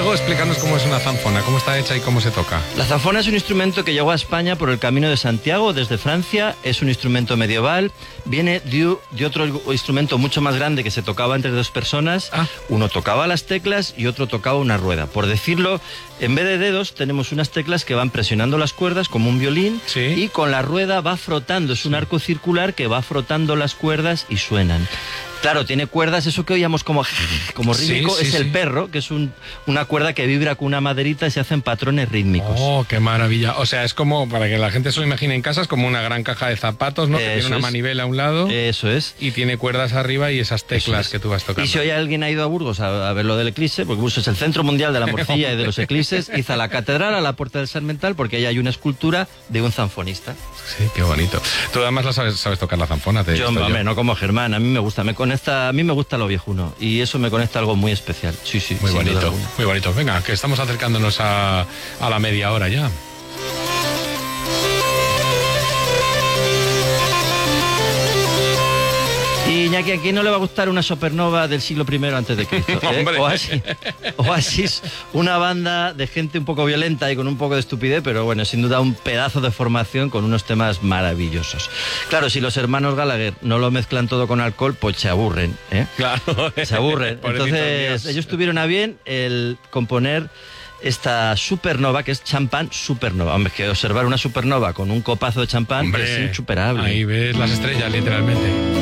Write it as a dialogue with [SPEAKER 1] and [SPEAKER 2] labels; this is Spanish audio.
[SPEAKER 1] luego explícanos cómo es una zanfona, cómo está hecha y cómo se toca.
[SPEAKER 2] La zanfona es un instrumento que llegó a España por el Camino de Santiago desde Francia. Es un instrumento medieval. Viene de otro instrumento mucho más grande que se tocaba entre dos personas. Uno tocaba las teclas y otro tocaba una rueda. Por decirlo, en vez de dedos tenemos unas teclas que van presionando las cuerdas como un violín,
[SPEAKER 1] ¿sí?
[SPEAKER 2] Y con la rueda va frotando. Es un arco circular que va frotando las cuerdas y suenan. Claro, tiene cuerdas, eso que oíamos como rítmico,
[SPEAKER 1] sí,
[SPEAKER 2] es el perro, que es una cuerda que vibra con una maderita y se hacen patrones rítmicos.
[SPEAKER 1] ¡Oh, qué maravilla! O sea, es como, para que la gente se lo imagine en casa, es como una gran caja de zapatos, ¿no? Que tiene una manivela a un lado.
[SPEAKER 2] Eso es.
[SPEAKER 1] Y tiene cuerdas arriba y esas teclas que tú vas tocando.
[SPEAKER 2] Y si hoy alguien ha ido a Burgos a ver lo del eclipse, porque Burgos es el centro mundial de la morcilla y de los eclipses, hizo la catedral a la Puerta del Sarmental porque ahí hay una escultura de un zanfonista.
[SPEAKER 1] Sí, qué bonito. Tú además sabes tocar la zanfona.
[SPEAKER 2] Yo, hombre, no como Germán, a mí me gusta, me gusta lo viejuno y eso me conecta a algo muy especial. Sí,
[SPEAKER 1] muy bonito, muy bonito. Venga, que estamos acercándonos a la media hora ya.
[SPEAKER 2] Y Iñaki, ¿a quién no le va a gustar una supernova del siglo I antes de Cristo? Oasis, una banda de gente un poco violenta y con un poco de estupidez, pero bueno, sin duda un pedazo de formación con unos temas maravillosos. Claro, si los hermanos Gallagher no lo mezclan todo con alcohol, pues se aburren, ¿eh?
[SPEAKER 1] Claro.
[SPEAKER 2] Se aburren. Entonces, ellos tuvieron a bien el componer esta supernova, que es champán supernova. Hombre, que observar una supernova con un copazo de champán es insuperable.
[SPEAKER 1] Ahí ves las estrellas, literalmente.